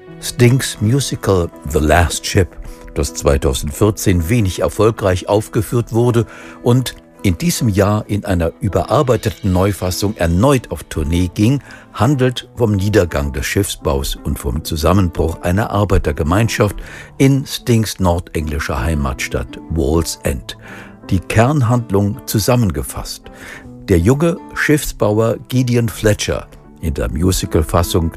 Stings Musical The Last Ship, das 2014 wenig erfolgreich aufgeführt wurde und in diesem Jahr in einer überarbeiteten Neufassung erneut auf Tournee ging, handelt vom Niedergang des Schiffsbaus und vom Zusammenbruch einer Arbeitergemeinschaft in Stings nordenglischer Heimatstadt Wallsend. Die Kernhandlung zusammengefasst: Der junge Schiffsbauer Gideon Fletcher, in der Musicalfassung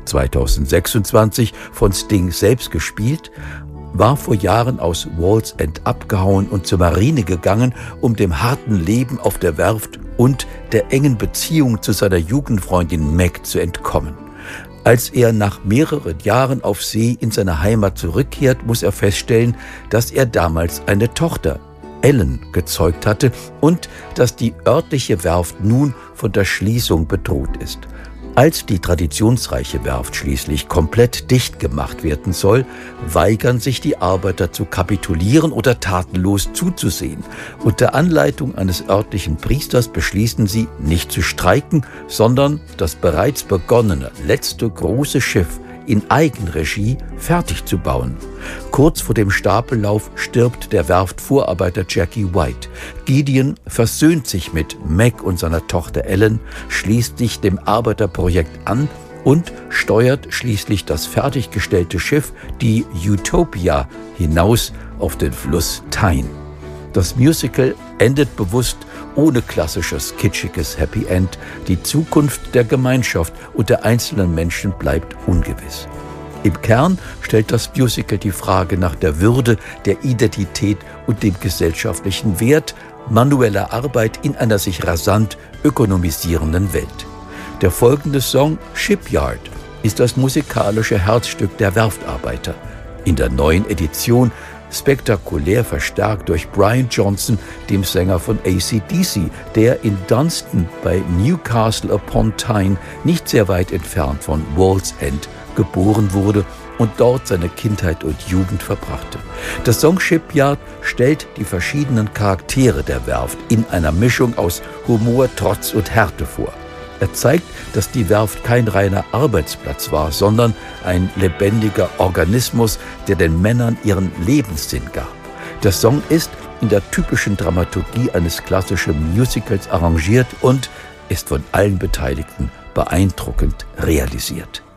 2026 von Sting selbst gespielt, war vor Jahren aus Wallsend abgehauen und zur Marine gegangen, um dem harten Leben auf der Werft und der engen Beziehung zu seiner Jugendfreundin Meg zu entkommen. Als er nach mehreren Jahren auf See in seine Heimat zurückkehrt, muss er feststellen, dass er damals eine Tochter, Ellen, gezeugt hatte und dass die örtliche Werft nun von der Schließung bedroht ist. Als die traditionsreiche Werft schließlich komplett dicht gemacht werden soll, weigern sich die Arbeiter zu kapitulieren oder tatenlos zuzusehen. Unter Anleitung eines örtlichen Priesters beschließen sie, nicht zu streiken, sondern das bereits begonnene letzte große Schiff in Eigenregie fertig zu bauen. Kurz vor dem Stapellauf stirbt der Werftvorarbeiter Jackie White. Gideon versöhnt sich mit Meg und seiner Tochter Ellen, schließt sich dem Arbeiterprojekt an und steuert schließlich das fertiggestellte Schiff, die Utopia, hinaus auf den Fluss Tyne. Das Musical endet bewusst ohne klassisches, kitschiges Happy End. Die Zukunft der Gemeinschaft und der einzelnen Menschen bleibt ungewiss. Im Kern stellt das Musical die Frage nach der Würde, der Identität und dem gesellschaftlichen Wert manueller Arbeit in einer sich rasant ökonomisierenden Welt. Der folgende Song Shipyard ist das musikalische Herzstück der Werftarbeiter. In der neuen Edition spektakulär verstärkt durch Brian Johnson, dem Sänger von AC/DC, der in Dunston bei Newcastle upon Tyne, nicht sehr weit entfernt von Wallsend, geboren wurde und dort seine Kindheit und Jugend verbrachte. Der Song Shipyard stellt die verschiedenen Charaktere der Werft in einer Mischung aus Humor, Trotz und Härte vor. Er zeigt, dass die Werft kein reiner Arbeitsplatz war, sondern ein lebendiger Organismus, der den Männern ihren Lebenssinn gab. Der Song ist in der typischen Dramaturgie eines klassischen Musicals arrangiert und ist von allen Beteiligten beeindruckend realisiert.